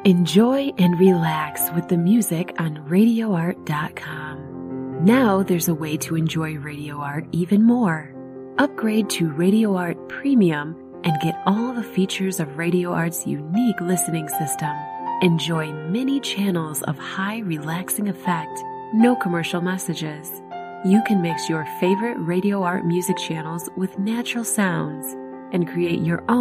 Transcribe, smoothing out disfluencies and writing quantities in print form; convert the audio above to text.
Enjoy and relax with the music on RadioArt.com. Now there's a way to enjoy Radio Art even more. Upgrade to Radio Art Premium and get all the features of Radio Art's unique listening system. Enjoy many channels of high relaxing effect, no commercial messages. You can mix your favorite Radio Art music channels with natural sounds and create your own